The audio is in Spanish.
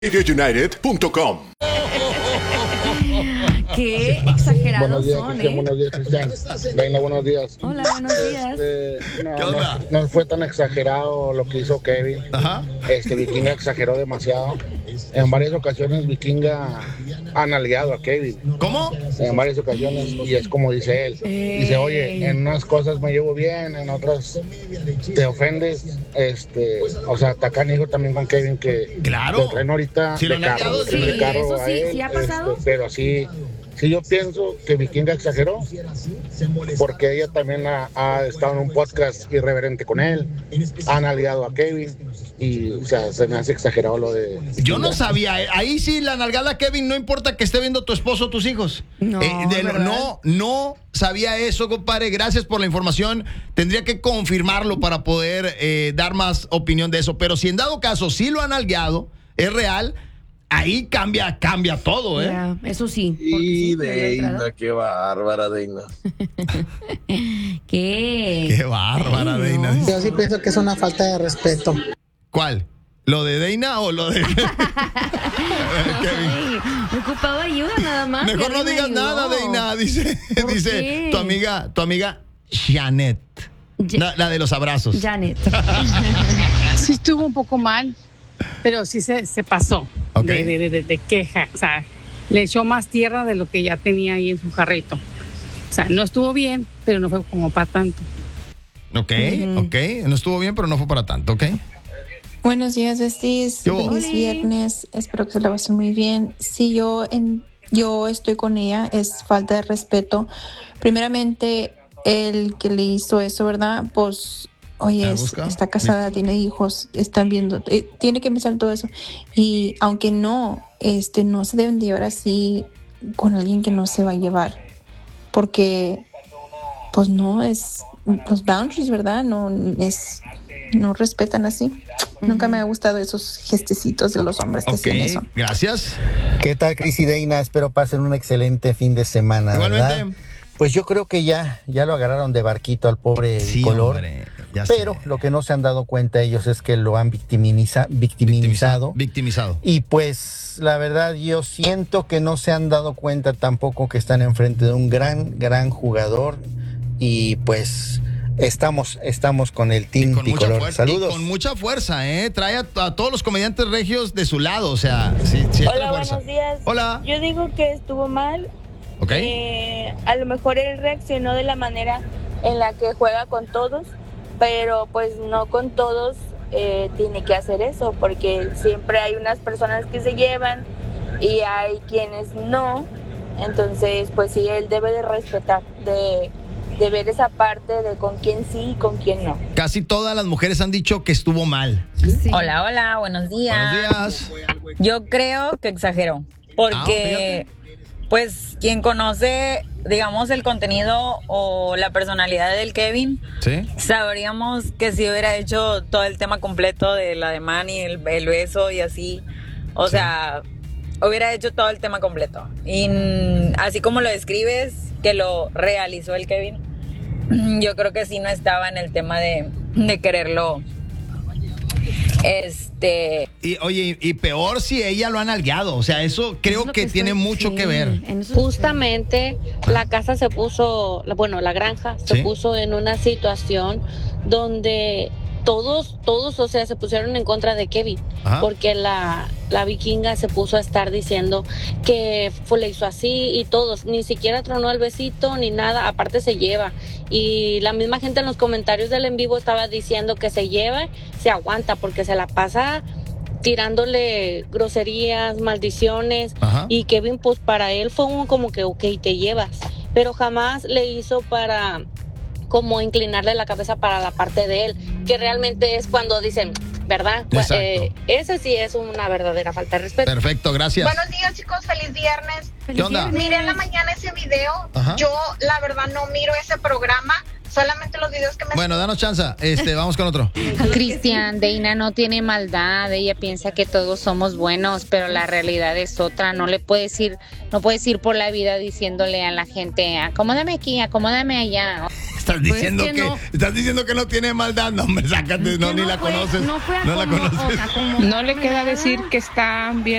RadioUnited.com. Qué exagerados Buenos días, son, Cristian, buenos días, Cristian. Reina, buenos días. Hola, buenos días. No fue tan exagerado lo que hizo Kevin. Ajá. Vikinga exageró demasiado. En varias ocasiones Vikinga ha nalgueado a Kevin. ¿Cómo? En varias ocasiones, y es como dice él. Dice, oye, en unas cosas me llevo bien, en otras te ofendes. O sea, Tacan dijo también con Kevin que Claro. lo traen ahorita Sí, lo de han carro, nalgueado, sí, de carro eso a sí, él. sí ha pasado. Pero sí yo pienso que Vikinga exageró, porque ella también ha estado en un podcast irreverente con él, han aliado a Kevin, y o sea, se me hace exagerado lo de Vikinga. Yo no sabía. Ahí sí, la nalgada, Kevin, no importa que esté viendo tu esposo o tus hijos. No, ¿verdad? No sabía eso, compadre. Gracias por la información. Tendría que confirmarlo para poder dar más opinión de eso. Pero si en dado caso sí lo han nalgueado, es real, ahí cambia todo, ¿eh? Ya, eso sí. Y porque sí, me había entrado. Deina, qué bárbara, Deina. Qué bárbara, Deina. no. Yo sí pienso que es una falta de respeto. ¿Cuál? ¿Lo de Deina o lo de Kevin? Ay, ocupaba ayuda nada más. Mejor y no alguien me digas ayudó. nada, Deina. Dice qué? tu amiga Janet. La de los abrazos. Janet. Sí estuvo un poco mal, pero sí se pasó Ok. de queja. O sea, le echó más tierra de lo que ya tenía ahí en su jarrito. O sea, no estuvo bien, pero no fue como para tanto. Ok. No estuvo bien, pero no fue para tanto, ¿ok? Buenos días, Besties. Yo. Feliz Oli. viernes. Espero que se la pasen muy bien. Si yo estoy con ella, es falta de respeto. Primeramente, el que le hizo eso, ¿verdad? Pues, oye, ¿La busca? está casada, tiene hijos, están viendo, tiene que pensar todo eso. Y aunque no se deben de llevar así con alguien que no se va a llevar. Porque, pues no es, los boundaries, ¿verdad? No respetan así. Nunca me ha gustado esos gestecitos de los hombres que hacen eso. Gracias. ¿Qué tal, Cris y Deina? Espero pasen un excelente fin de semana, Igualmente. ¿verdad? Pues yo creo que ya lo agarraron de barquito al pobre Sí, color. hombre, ya Pero sé. lo que no se han dado cuenta ellos es que lo han victimizado. Victimizado. Y pues la verdad yo siento que no se han dado cuenta tampoco que están enfrente de un gran jugador. Y pues estamos con el team Con mucha tricolor. fuerza. Saludos. Y con mucha fuerza, ¿eh? Trae a todos los comediantes regios de su lado, o sea, sí trae Hola, fuerza. buenos días. Hola. Yo digo que estuvo mal. Ok. A lo mejor él reaccionó de la manera en la que juega con todos, pero pues no con todos tiene que hacer eso, porque siempre hay unas personas que se llevan y hay quienes no. Entonces, pues sí, él debe de respetar, de ver esa parte de con quién sí y con quién no. Casi todas las mujeres han dicho que estuvo mal. Sí. Hola, buenos días. Buenos días. Yo creo que exageró, porque pues quien conoce, digamos, el contenido o la personalidad del Kevin, ¿Sí? sabríamos que si hubiera hecho todo el tema completo de la de Manny, el beso y así, o sea, hubiera hecho todo el tema completo. Y así como lo describes, que lo realizó el Kevin, yo creo que sí no estaba en el tema de quererlo. Y oye, y peor si ella lo ha nalgueado, o sea, eso creo lo que tiene mucho sí, que ver. en eso Justamente la casa se puso, la granja se ¿Sí? puso en una situación donde todos, o sea, se pusieron en contra de Kevin, Ajá. porque la vikinga se puso a estar diciendo que le hizo así y todos, ni siquiera tronó el besito ni nada, aparte se lleva. Y la misma gente en los comentarios del en vivo estaba diciendo que se lleva, se aguanta, porque se la pasa tirándole groserías, maldiciones. Ajá. Y Kevin, pues para él fue como que, ok, te llevas, pero jamás le hizo para como inclinarle la cabeza para la parte de él, que realmente es cuando dicen, ¿verdad? Exacto. Ese sí es una verdadera falta de respeto. Perfecto, gracias. Buenos días, chicos, feliz viernes. ¿Qué onda? Miré en la mañana ese video. Ajá. Yo, la verdad, no miro ese programa, solamente los videos que me... Bueno, danos chance. Vamos con otro. Cristian, Deina no tiene maldad, ella piensa que todos somos buenos, pero la realidad es otra. No puedes ir por la vida diciéndole a la gente, acomódame aquí, acomódame allá. estás diciendo que no. estás diciendo que no tiene maldad. No, hombre, sácate, no, ni la conoces. No fue a no la como, conoces. o sea, como No le queda decir que está bien